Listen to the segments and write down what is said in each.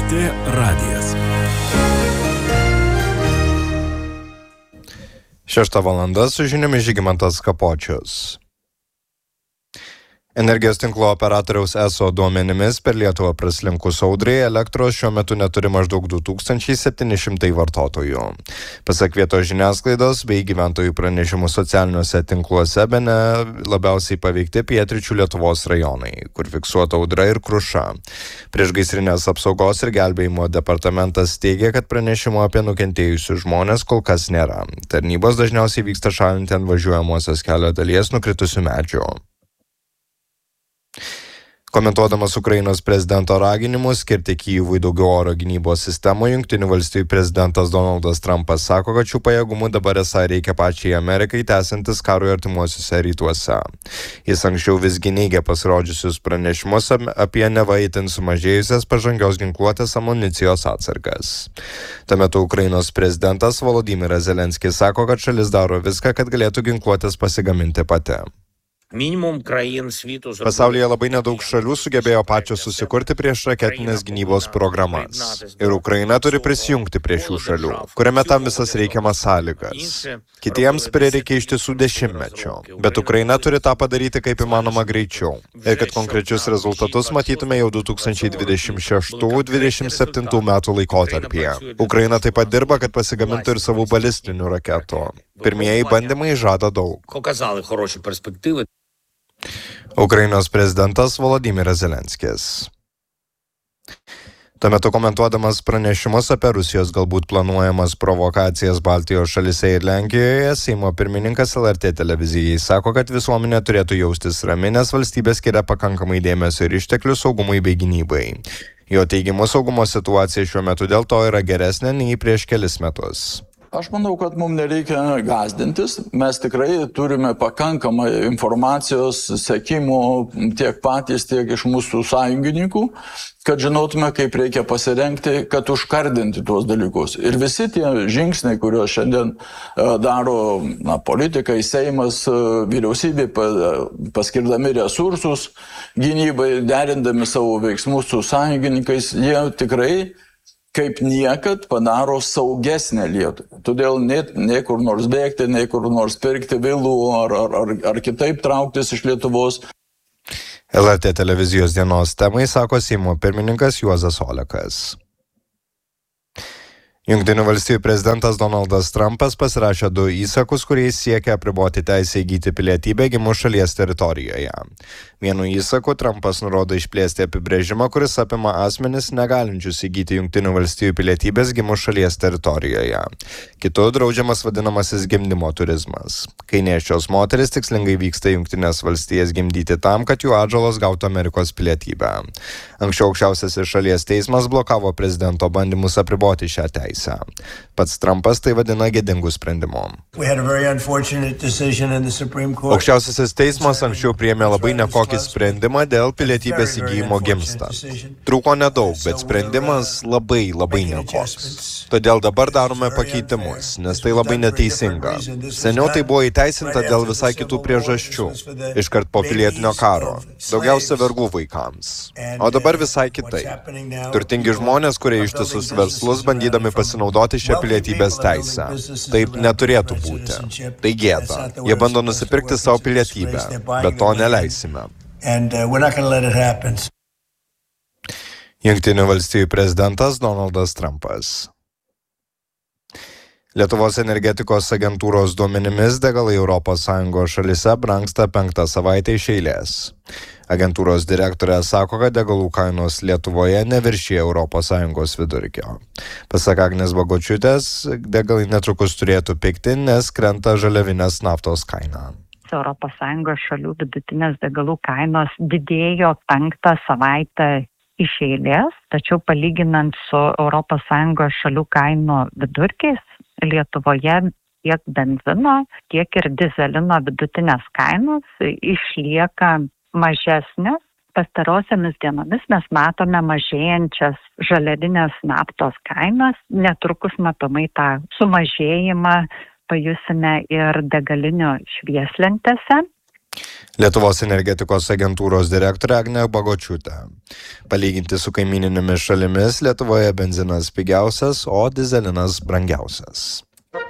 LRT radijas. 6:00 su žiniomis Žygimantas Kapočius. Energijos tinklo operatoriaus ESO duomenimis per Lietuvą praslinkus audrai elektros šiuo metu neturi maždaug 2700 vartotojų. Pasak vietos žiniasklaidos bei gyventojų pranešimų socialiniuose tinkluose bene labiausiai paveikti pietryčių Lietuvos rajonai, kur fiksuota audra ir kruša. Priešgaisrinės apsaugos ir gelbėjimo departamentas teigia, kad pranešimo apie nukentėjusius žmonės kol kas nėra. Tarnybos dažniausiai vyksta šalinti ant važiuojamosios kelio dalies nukritusių medžių. Komentuodamas Ukrainos prezidento raginimus skirti Kyjivui daugiau oro gynybos sistemų, Jungtinių valstijų prezidentas Donaldas Trumpas sako, kad šių pajėgumų dabar esą reikia pačiai Amerikai tęsiantis karui artimuosiuose rytuose. Jis anksčiau visgi neigė pasirodžiusius pranešimus apie neva itin sumažėjusias pažangios ginkluotės amunicijos atsargas. Tuo metu Ukrainos prezidentas Volodymyras Zelenskis sako, kad šalis daro viską, kad galėtų ginkluotės pasigaminti pati. Pasaulyje labai nedaug šalių sugebėjo pačios susikurti prieš raketinės gynybos programas. Ir Ukraina turi prisijungti prie šių šalių, kuriame tam visas reikiamas sąlygas. Kitiems prireikia iš tiesų dešimtmečio, bet Ukraina turi tą padaryti kaip įmanoma greičiau. Ir kad konkrečius rezultatus matytume jau 2026-2027 metų laikotarpyje. Ukraina taip pat dirba, kad pasigamintų ir savų balistinių raketų. Pirmieji bandymai žada daug. Ukrainos prezidentas Volodymyras Zelenskis. Tuo metu komentuodamas pranešimus apie Rusijos galbūt planuojamas provokacijas Baltijos šalyse ir Lenkijoje, Seimo pirmininkas LRT televizijai sako, kad visuomenė turėtų jaustis rami, nes valstybė skiria pakankamai dėmesio ir išteklių saugumui bei gynybai. Jo teigimu, saugumo situacija šiuo metu dėl to yra geresnė nei prieš kelis metus. Aš manau, kad mums nereikia gąsdintis. Mes tikrai turime pakankamai informacijos, sekimo tiek patys, tiek iš mūsų sąjungininkų, kad žinotume, kaip reikia pasirengti, kad užkardinti tuos dalykus. Ir visi tie žingsniai, kuriuos šiandien daro politikai, Seimas, vyriausybė, paskirdami resursus gynybai, derindami savo veiksmus su sąjungininkais, jie tikrai kaip niekad padaro saugesnę Lietuvą. Todėl nei kur nors bėgti, nei kur nors pirkti vilų ar kitaip trauktis iš Lietuvos. LRT televizijos dienos temai sako Seimo pirmininkas Juozas Olekas. Jungtinių valstijų prezidentas Donaldas Trumpas pasirašė 2 įsakus, kuriais siekia apriboti teisę įgyti pilietybę gimus šalies teritorijoje. Vienu įsaku Trumpas nurodo išplėsti apibrėžimą, kuris apima asmenis negalinčius įgyti Jungtinių valstijų pilietybės gimus šalies teritorijoje. Kitu draudžiamas vadinamasis gimdymo turizmas, kai nėščios moteris tikslingai vyksta Jungtinės valstijas gimdyti tam, kad jų atžalos gautų Amerikos pilietybę. Anksčiau aukščiausiasis šalies teismas blokavo prezidento bandymus apriboti šią teisę. Pats Trumpas tai vadina gėdingu sprendimu. Aukščiausiasis teismas anksčiau priėmė labai nekokį sprendimą dėl pilietybės įgyjimo gimstant. Trūko nedaug, bet sprendimas labai nekoks. Todėl dabar darome pakeitimus, nes tai labai neteisinga. Seniau tai buvo įteisinta dėl visai kitų priežasčių. Iškart po pilietinio karo. Daugiausia vergų vaikams. O dabar visai kitaip. Turtingi žmonės, kurie ištisus verslus bandydami pasinaudoti šią pilietybės teisę. Taip neturėtų būti. Tai gėda. Jie bando nusipirkti savo pilietybę, bet to neleisime. Jungtinių valstijų prezidentas Donaldas Trumpas. Lietuvos energetikos agentūros duomenimis degalai ES šalyse brangsta 5. savaitę iš eilės. Agentūros direktorė sako, kad degalų kainos Lietuvoje neviršija ES vidurkio. Pasak Agnės Bagočiūtės, degalai netrukus turėtų pigti, nes krenta žaliavinės naftos kaina. ES šalių vidutinės degalų kainos didėjo 5. savaitę iš eilės, tačiau palyginant su ES šalių kainų vidurkiais, Lietuvoje tiek benzino, tiek ir dizelino vidutinės kainos išlieka mažesnės. Pastarosiamis dienomis mes matome mažėjančias žaliavinės naftos kainas. Netrukus matomai tą sumažėjimą pajusime ir degalinių švieslentėse. Lietuvos energetikos agentūros direktorė Agnė Bagočiūtė. Palyginti su kaimyninėmis šalimis Lietuvoje benzinas pigiausias, o dyzelinas brangiausias.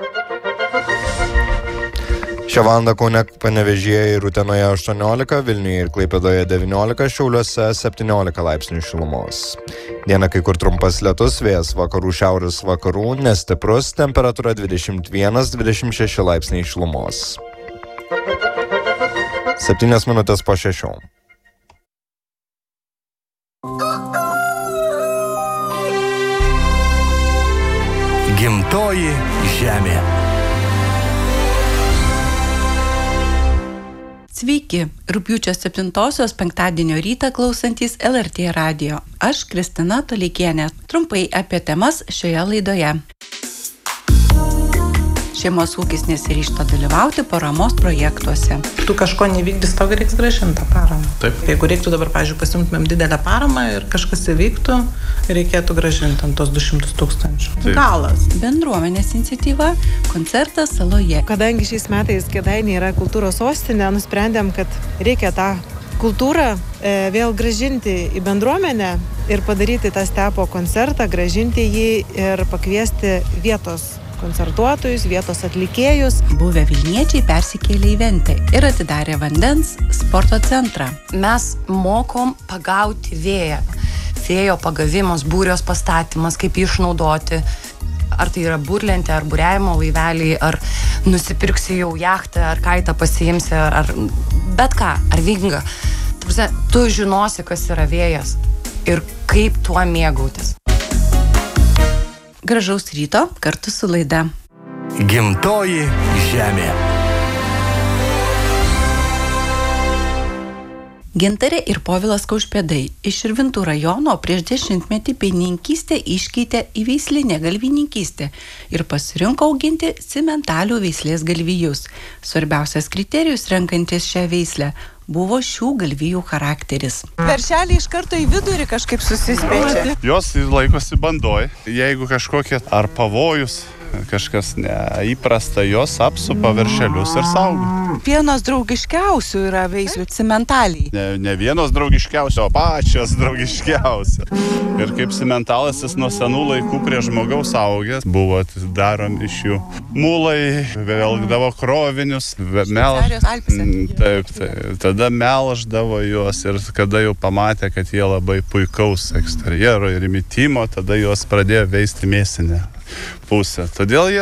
Šią valandą Kaune, Panevėžyje ir Utenoje 18, Vilniuje ir Klaipėdoje 19, Šiauliuose 17 laipsnių šilumos. Dieną kai kur trumpas lietus, vėjas vakarų šiaurės vakarų, nestiprus, temperatūra 21-26 laipsniai šilumos. 7 minutės po 6. Gimtoji žemė. Sveiki, rugpjūčio 7-osios penktadienio rytą klausantys LRT radijo. Aš Kristina Toleikienė. Trumpai apie temas šioje laidoje. Šeimos ūkis nesiryžta dalyvauti paramos projektuose. Tu kažko nevykdys, tau reiks grąžinti tą paramą. Taip. Jeigu reiktų dabar, pavyzdžiui, pasimtumėm didelę paramą ir kažkas įvyktų, reikėtų grąžinti ant tos 200 000. Galas. Bendruomenės iniciatyva koncertas saloje. Kadangi šiais metais Kėdainiai yra kultūros sostinė, nusprendėm, kad reikia tą kultūrą vėl grąžinti į bendruomenę ir padaryti tą stepo koncertą, grąžinti jį ir pakviesti vietos koncertuotojus, vietos atlikėjus. Buvę Vilniečiai persikėlė į Ventę ir atidarė vandens sporto centrą. Mes mokom pagauti vėją. Vėjo pagavimas, būrios pastatymas, kaip jį išnaudoti. Ar tai yra burlentė, ar buriavimo laiveliai, ar nusipirksi jau jachtą, ar kaitą pasiimsi, ar bet ką, ar vingą. Tu žinosi, kas yra vėjas ir kaip tuo mėgautis. Gražaus ryto kartu su laida. Gimtoji žemė. Gintarė ir Povilas Kaušpėdai iš Širvintų rajono prieš 10-metį pienininkystę iškeitė į veislinę galvijininkystę ir pasirinko auginti cimentalių veislės galvijus. Svarbiausias kriterijus renkantis šią veislę buvo šių galvijų charakteris. Veršelį iš karto į vidurį kažkaip susispečia. Jos laikosi bandoj. Jeigu kažkokie ar pavojus, kažkas neįprasta, jos apsupa veršelius ir saugo. Vienos draugiškiausių yra veislių cimentaliai. Ne vienos draugiškiausios, o pačios draugiškiausios. Ir kaip cimentalas jis nuo senų laikų prie žmogaus augęs, buvo daromi iš jų mulai, velgdavo krovinius, tada melždavo juos ir kada jau pamatė, kad jie labai puikaus eksterjero ir imitimo, tada juos pradėjo veisti mėsinę pusę. Todėl jie